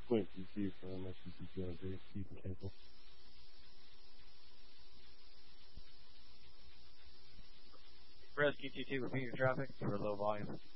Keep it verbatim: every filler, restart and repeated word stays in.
Point P C for my P C on base, you can cancel. Rescue two two, repeat your traffic for low volume.